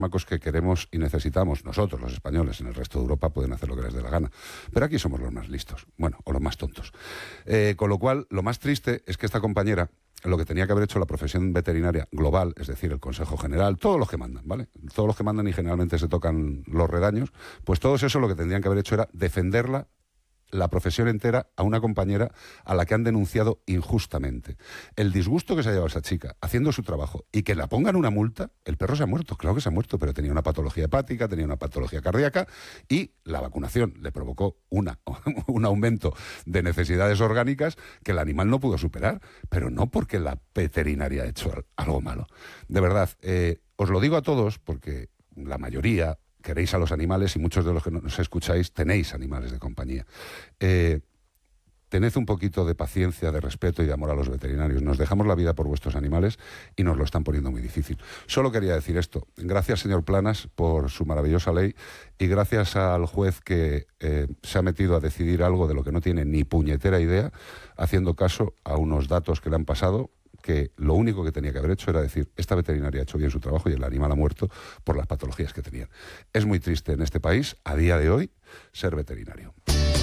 fármacos que queremos y necesitamos nosotros, los españoles. En el resto de Europa pueden hacer lo que les dé la gana. Pero aquí somos los más listos, bueno, o los más tontos. Con lo cual, lo más triste es que esta compañera, lo que tenía que haber hecho la profesión veterinaria global, es decir, el Consejo General, todos los que mandan, ¿vale? Todos los que mandan y generalmente se tocan los redaños, pues todos eso lo que tendrían que haber hecho era defenderla, la profesión entera, a una compañera a la que han denunciado injustamente. El disgusto que se ha llevado esa chica haciendo su trabajo y que la pongan una multa, el perro se ha muerto, claro que se ha muerto, pero tenía una patología hepática, tenía una patología cardíaca y la vacunación le provocó un aumento de necesidades orgánicas que el animal no pudo superar, pero no porque la veterinaria ha hecho algo malo. De verdad, os lo digo a todos porque la mayoría queréis a los animales y muchos de los que nos escucháis tenéis animales de compañía. Tened un poquito de paciencia, de respeto y de amor a los veterinarios. Nos dejamos la vida por vuestros animales y nos lo están poniendo muy difícil. Solo quería decir esto. Gracias, señor Planas, por su maravillosa ley y gracias al juez que se ha metido a decidir algo de lo que no tiene ni puñetera idea, haciendo caso a unos datos que le han pasado, que lo único que tenía que haber hecho era decir, esta veterinaria ha hecho bien su trabajo y el animal ha muerto por las patologías que tenían. Es muy triste en este país, a día de hoy, ser veterinario.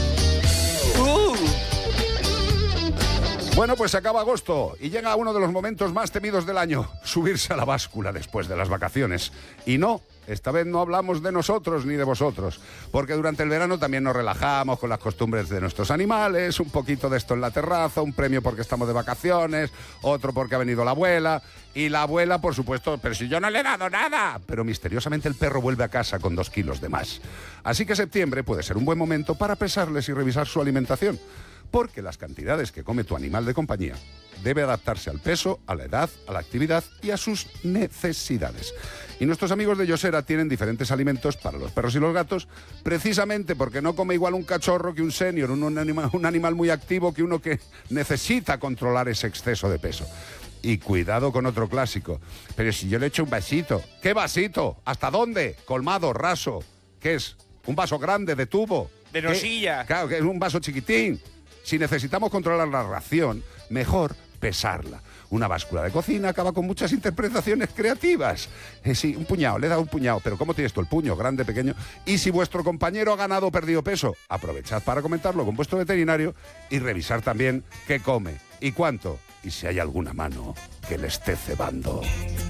Bueno, pues se acaba agosto y llega uno de los momentos más temidos del año, subirse a la báscula después de las vacaciones. Y no, esta vez no hablamos de nosotros ni de vosotros, porque durante el verano también nos relajamos con las costumbres de nuestros animales, un poquito de esto en la terraza, un premio porque estamos de vacaciones, otro porque ha venido la abuela, y la abuela, por supuesto, pero si yo no le he dado nada. Pero misteriosamente el perro vuelve a casa con 2 kilos de más. Así que septiembre puede ser un buen momento para pesarles y revisar su alimentación, porque las cantidades que come tu animal de compañía debe adaptarse al peso, a la edad, a la actividad y a sus necesidades. Y nuestros amigos de Yosera tienen diferentes alimentos para los perros y los gatos, precisamente porque no come igual un cachorro que un senior, un animal muy activo que uno que necesita controlar ese exceso de peso. Y cuidado con otro clásico. Pero si yo le echo un vasito. ¿Qué vasito? ¿Hasta dónde? Colmado, raso. ¿Qué es? ¿Un vaso grande de tubo? De rosilla. Claro, que es un vaso chiquitín. Si necesitamos controlar la ración, mejor pesarla. Una báscula de cocina acaba con muchas interpretaciones creativas. Sí, un puñado, le he dado un puñado, pero ¿cómo tienes tú el puño? ¿Grande, pequeño? Y si vuestro compañero ha ganado o perdido peso, aprovechad para comentarlo con vuestro veterinario y revisar también qué come y cuánto, y si hay alguna mano que le esté cebando.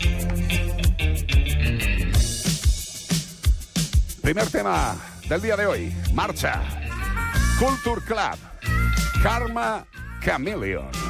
Primer tema del día de hoy, marcha. Culture Club, Karma Chameleon.